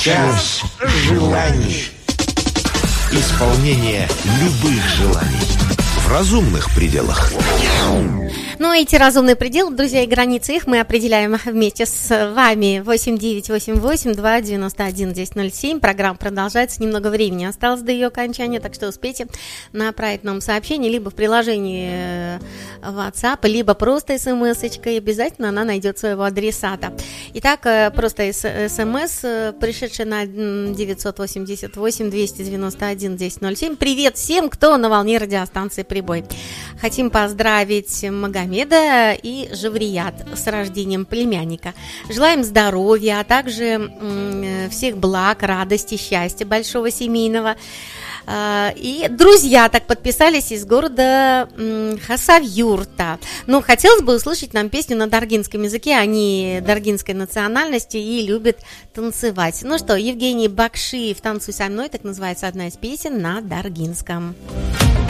Час желаний. Исполнение любых желаний в разумных пределах. Ну, эти разумные пределы, друзья, и границы их мы определяем вместе с вами. 8988-291-1007. Программа продолжается. Немного времени осталось до ее окончания, так что успейте направить нам сообщение либо в приложении WhatsApp, либо просто смс-очкой. Обязательно она найдет своего адресата. Итак, просто смс, пришедший на 988-291-1007. Привет всем, кто на волне радиостанции «Прибой». Хотим поздравить Магомеда и Жаврият с рождением племянника. Желаем здоровья, а также всех благ, радости, счастья большого семейного. И друзья так подписались из города Хасавюрта. Но хотелось бы услышать нам песню на даргинском языке. Они даргинской национальности и любят танцевать. Ну что, Евгений Бакшиев «Танцуй со мной», так называется одна из песен на даргинском.